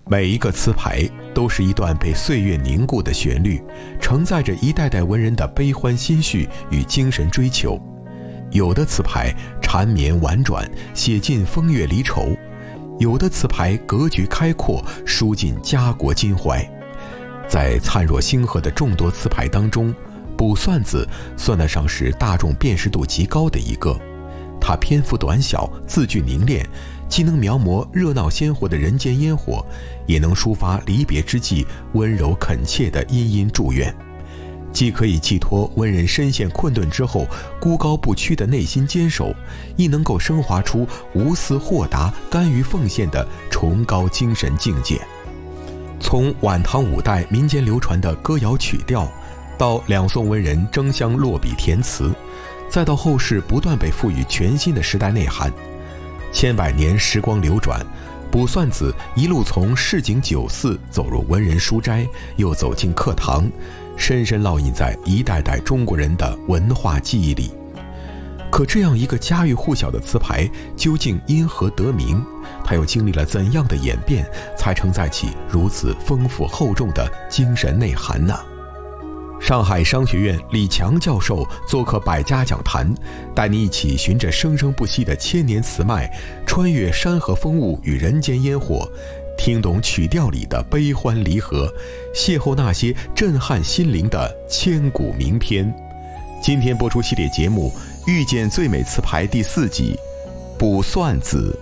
每一个词牌都是一段被岁月凝固的旋律，承载着一代代文人的悲欢心绪与精神追求。有的词牌缠绵婉转，写尽风月离愁；有的词牌格局开阔，书尽家国襟怀。在灿若星河的众多词牌当中，卜算子算得上是大众辨识度极高的一个。它篇幅短小，字句凝练，既能描摹热闹鲜活的人间烟火，也能抒发离别之际温柔恳切的殷殷祝愿，既可以寄托文人身陷困顿之后孤高不屈的内心坚守，亦能够升华出无私豁达、甘于奉献的崇高精神境界。从晚唐五代民间流传的歌谣曲调，到两宋文人争相落笔填词，再到后世不断被赋予全新的时代内涵，千百年时光流转，卜算子一路从市井酒肆走入文人书斋，又走进课堂，深深烙印在一代代中国人的文化记忆里。可这样一个家喻户晓的词牌，究竟因何得名？它又经历了怎样的演变，才承载起如此丰富厚重的精神内涵呢？上海商学院李强教授做客百家讲坛，带你一起循着生生不息的千年词脉，穿越山河风物与人间烟火，听懂曲调里的悲欢离合，邂逅那些震撼心灵的千古名篇。今天播出系列节目《遇见最美词牌》第4集《卜算子》。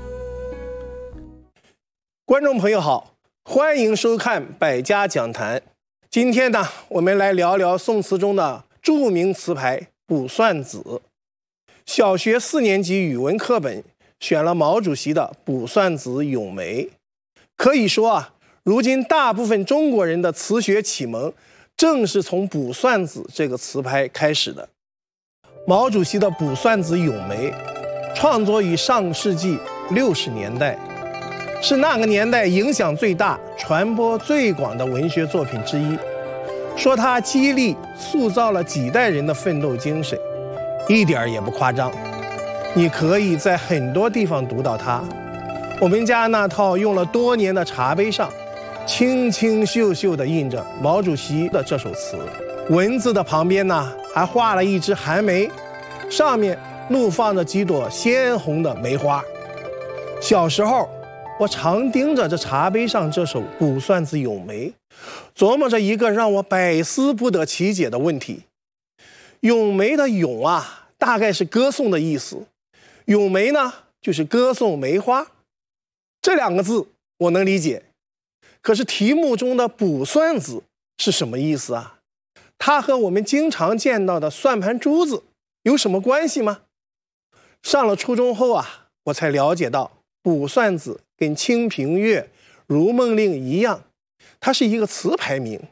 观众朋友好，欢迎收看百家讲坛。今天呢，我们来聊聊宋词中的著名词牌卜算子。小学4年级语文课本选了毛主席的《卜算子·咏梅》。可以说啊，如今大部分中国人的词学启蒙，正是从卜算子这个词牌开始的。毛主席的《卜算子·咏梅》创作于上世纪60年代，是那个年代影响最大、传播最广的文学作品之一。说它激励、塑造了几代人的奋斗精神，一点也不夸张。你可以在很多地方读到它。我们家那套用了多年的茶杯上，清清秀秀地印着毛主席的这首词，文字的旁边呢，还画了一只寒梅，上面怒放着几朵鲜红的梅花。小时候我常盯着这茶杯上这首《卜算子·咏梅》，琢磨着一个让我百思不得其解的问题。咏梅的咏啊，大概是歌颂的意思；咏梅呢，就是歌颂梅花。这2个字我能理解，可是题目中的卜算子是什么意思啊？它和我们经常见到的算盘珠子有什么关系吗？上了初中后啊，我才了解到卜算子跟清平乐、如梦令一样，它是一个词牌名，